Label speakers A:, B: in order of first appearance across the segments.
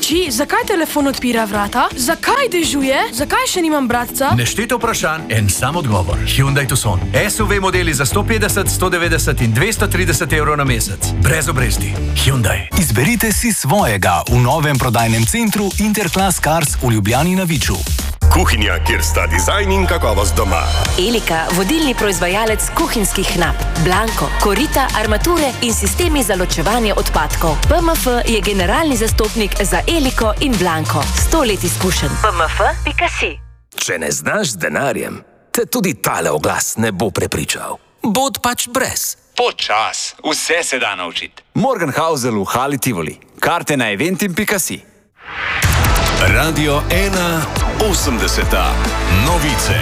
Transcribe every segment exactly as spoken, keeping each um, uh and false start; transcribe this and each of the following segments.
A: Oči, zakaj telefon odpira vrata? Zakaj dežuje? Zakaj še nimam bratca?
B: Nešteto vprašanj, en sam odgovor. Hyundai Tucson. S U V modeli za sto petdeset, sto devetdeset in dvesto trideset evrov na mesec. Brez obresti. Hyundai.
C: Izberite si svojega v novem prodajnem centru Interclass Cars v Ljubljani na Viču.
D: Kuhinja, kjer sta dizajn in kakovost doma.
E: Elika, vodilni proizvajalec kuhinjskih knap. Blanko, korita, armature in sistemi za ločevanje odpadkov. P M F je generalni zastopnik za Eliko in Blanko. Sto let izkušenj. P M F pika si.
F: Če ne znaš z denarjem, te tudi tale oglas ne bo prepričal. Bod pač brez.
G: Počas, vse se da naučiti.
H: Morgenhausel v Hali Tivoli. Karte na eventim pika si.
D: Radio ena osemdeseta. Novice.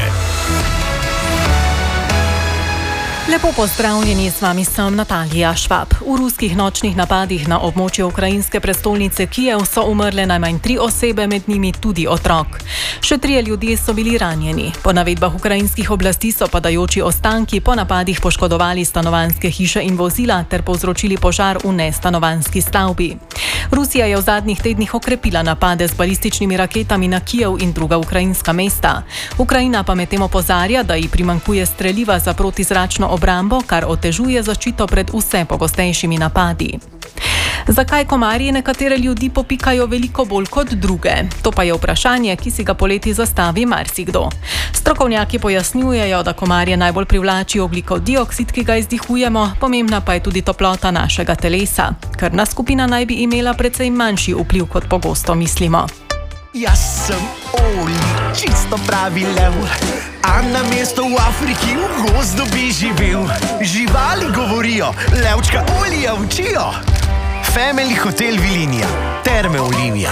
I: Lepo pozdravljeni, z vami sem Natalija Švab. V ruskih nočnih napadih na območju ukrajinske prestolnice Kijev so umrle najmanj tri osebe, med njimi tudi otrok. Še trije ljudje so bili ranjeni. Po navedbah ukrajinskih oblasti so padajoči ostanki po napadih poškodovali stanovanjske hiše in vozila ter povzročili požar v nestanovanjski stavbi. Rusija je v zadnjih tednih okrepila napade z balističnimi raketami na Kijev in druga ukrajinska mesta. Ukrajina pa medtem opozarja, da ji primanjkuje streliva za protizračno obrambo, kar otežuje zaščito pred vse pogostejšimi napadi. Zakaj komarji nekatere ljudi popikajo veliko bolj kot druge? To pa je vprašanje, ki si ga poleti zastavi marsikdo. Strokovnjaki pojasnjujejo, da komarje najbolj privlači ogljikov dioksid, ki ga izdihujemo, pomembna pa je tudi toplota našega telesa. Krvna skupina naj bi imela precej manjši vpliv, kot pogosto mislimo.
J: Jaz sem Oli, čisto pravi lev, a na mesto v Afriki v gozdu bi živel. Živali govorijo, levčka Olija učijo. Family Hotel Vilinija, Terme Olimija.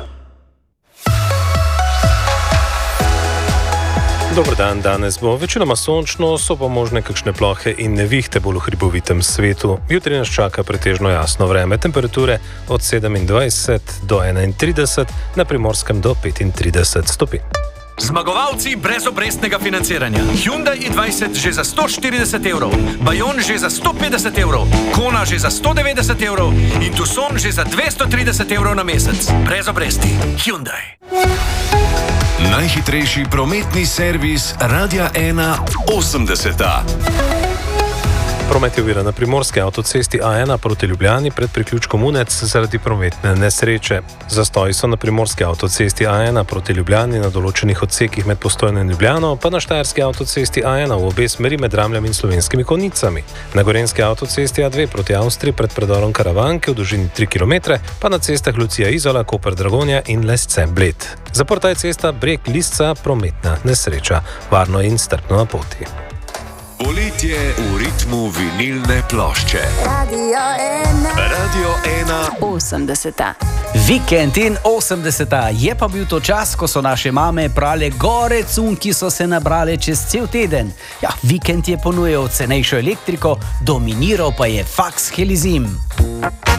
K: Dober dan, danes bo večinoma sončno, so pa možne kakšne plohe in nevihte bolj v hribovitem svetu. Jutri nas čaka pretežno jasno vreme, temperature od sedemindvajset do enaintrideset, na Primorskem do petintrideset stopinj.
B: Zmagovalci brezobrestnega financiranja. Hyundai i dvajset že za sto štirideset evrov, Bayon že za sto petdeset evrov, Kona že za sto devetdeset evrov in Tucson že za dvesto trideset evrov na mesec. Brez obresti. Hyundai.
D: Najhitrejši prometni servis Radia ena osemdeseta.
K: Promet je oviran na primorski avtocesti A ena proti Ljubljani pred priključkom Unec zaradi prometne nesreče. Zastoji so na primorski avtocesti A ena proti Ljubljani na določenih odsekih med Postojno in Ljubljano, pa na štajerski avtocesti A ena v obe smeri med Ramljami in Slovenskimi Konjicami. Na gorenjski avtocesti A dve proti Avstriji pred predorom Karavanke v dolžini tri kilometre, pa na cestah Lucija Izola, Koper Dragonja in Lesce Bled. Zaprta je cesta Breg-Lisca, prometna nesreča. Varno in strpno na poti.
D: Poletje v ritmu vinilne plošče. Radio ena. Radio ena.
E: osemdeseta.
L: Vikend in osemdeseta. Je pa bil to čas, ko so naše mame prale gore cunj, ki so se nabrale čez cel teden. Ja, vikend je ponujal cenejšo elektriko, dominiral pa je Fax Helizim.